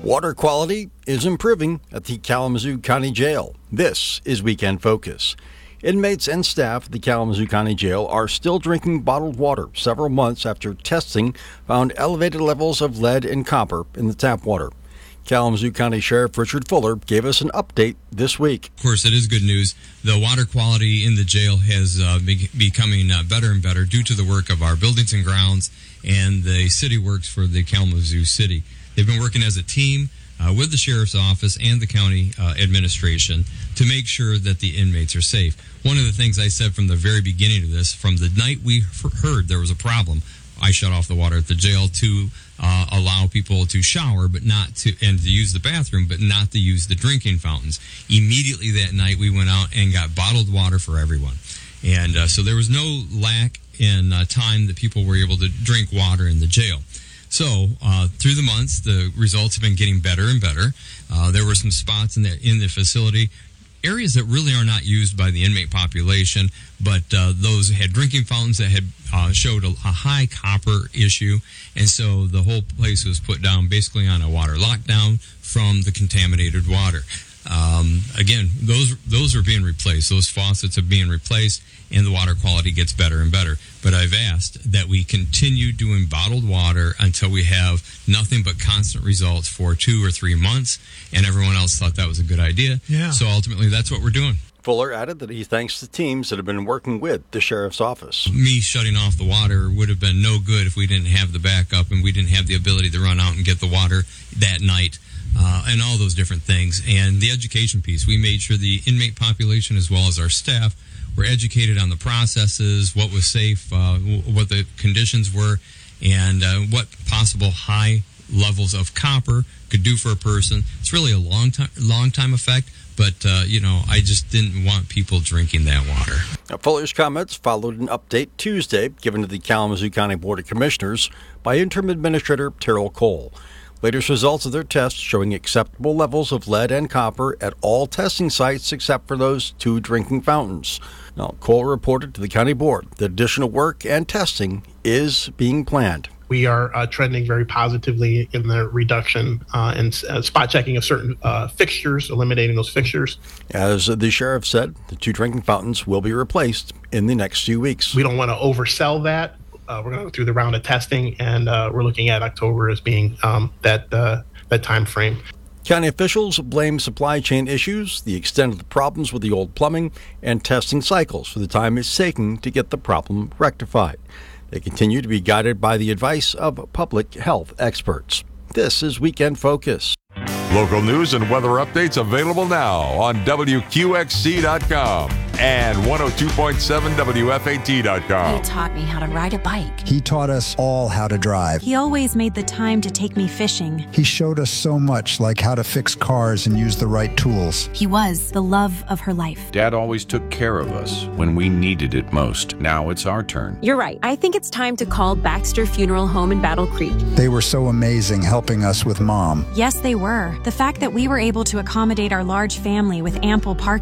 Water quality is improving at the Kalamazoo County Jail. This is Weekend Focus. Inmates and staff at the Kalamazoo County Jail are still drinking bottled water several months after testing found elevated levels of lead and copper in the tap water. Kalamazoo County Sheriff Richard Fuller gave us an update this week. Of course, it is good news. The water quality in the jail has becoming better and better due to the work of our buildings and grounds and the city works for the Kalamazoo City. They've been working as a team with the Sheriff's Office and the county administration to make sure that the inmates are safe. One of the things I said from the very beginning of this, from the night we heard there was a problem, I shut off the water at the jail to allow people to shower, but not to, and to use the bathroom, but not to use the drinking fountains. Immediately that night, we went out and got bottled water for everyone. And so there was no lack in time that people were able to drink water in the jail. So through the months, the results have been getting better and better. There were some spots in the facility, areas that really are not used by the inmate population, but those had drinking fountains that had showed a high copper issue, and so the whole place was put down basically on a water lockdown from the contaminated water. Again, those are being replaced. Those faucets are being replaced, and the water quality gets better and better. But I've asked that we continue doing bottled water until we have nothing but constant results for 2 or 3 months, and everyone else thought that was a good idea. Yeah. So ultimately, that's what we're doing. Fuller added that he thanks the teams that have been working with the Sheriff's Office. Me shutting off the water would have been no good if we didn't have the backup and we didn't have the ability to run out and get the water that night. And all those different things. And the education piece, we made sure the inmate population as well as our staff were educated on the processes, what was safe, what the conditions were, and what possible high levels of copper could do for a person. It's really a long time effect, but I just didn't want people drinking that water. Now, Fuller's comments followed an update Tuesday given to the Kalamazoo County Board of Commissioners by Interim Administrator Terrell Cole. Latest results of their tests showing acceptable levels of lead and copper at all testing sites except for those 2 drinking fountains. Now, Cole reported to the county board that additional work and testing is being planned. We are trending very positively in the reduction and spot checking of certain fixtures, eliminating those fixtures. As the sheriff said, the 2 drinking fountains will be replaced in the next few weeks. We don't want to oversell that. We're going to go through the round of testing, and we're looking at October as being that time frame. County officials blame supply chain issues, the extent of the problems with the old plumbing, and testing cycles for the time it's taking to get the problem rectified. They continue to be guided by the advice of public health experts. This is Weekend Focus. Local news and weather updates available now on WQXC.com and 102.7 WFAT.com. He taught me how to ride a bike. He taught us all how to drive. He always made the time to take me fishing. He showed us so much, like how to fix cars and use the right tools. He was the love of her life. Dad always took care of us when we needed it most. Now it's our turn. You're right. I think it's time to call Baxter Funeral Home in Battle Creek. They were so amazing helping us with Mom. Yes, they were. The fact that we were able to accommodate our large family with ample parking